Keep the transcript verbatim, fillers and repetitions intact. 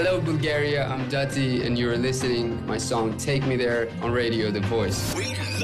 Hello, Bulgaria. I'm Dati, and you're listening my song "Take Me There" on Radio The Voice. We